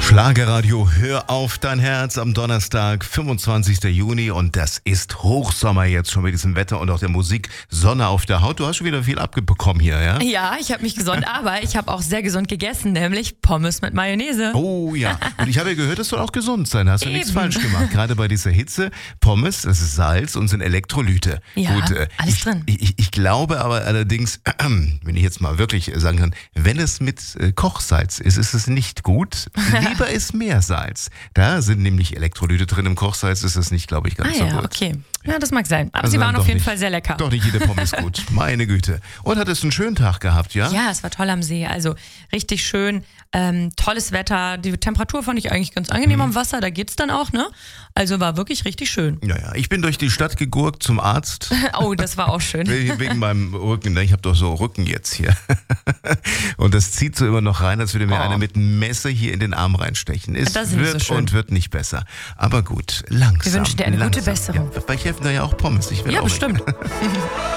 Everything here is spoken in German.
Schlagerradio, hör auf dein Herz am Donnerstag, 25. Juni und das ist Hochsommer jetzt schon mit diesem Wetter und auch der Musik, Sonne auf der Haut. Du hast schon wieder viel abbekommen hier, ja? Ja, ich habe mich gesund, aber ich habe auch sehr gesund gegessen, nämlich Pommes mit Mayonnaise. Oh ja, und ich habe ja gehört, das soll auch gesund sein, hast du nichts falsch gemacht. Gerade bei dieser Hitze, Pommes, das ist Salz und sind Elektrolyte. Ja, gut, alles drin. Ich glaube aber allerdings, wenn ich jetzt mal wirklich sagen kann, wenn es mit Kochsalz ist, ist es nicht gut. Lieber ist mehr Salz. Da sind nämlich Elektrolyte drin. Im Kochsalz ist das nicht, glaube ich, ganz so gut. Okay. Ja, das mag sein. Aber Also sie waren dann auf jeden nicht. Fall sehr lecker. Doch nicht jede Pommes gut. Meine Güte. Und hattest einen schönen Tag gehabt, ja? Ja, es war toll am See. Also richtig schön. Tolles Wetter. Die Temperatur fand ich eigentlich ganz angenehm am Wasser. Da geht's dann auch, ne? Also war wirklich richtig schön. Ja. Ich bin durch die Stadt gegurkt zum Arzt. Oh, das war auch schön. Wegen meinem Rücken. Ich habe doch so Rücken jetzt hier. Und das zieht so immer noch rein, als würde mir einer mit einem Messer hier in den Arm reinstechen. Es Das ist nicht wird so schön. und wird nicht besser. Aber gut, langsam. Wir wünschen dir eine gute langsam. Besserung. Ja, bei helfen da ja auch Pommes. Ich will Ja, auch bestimmt.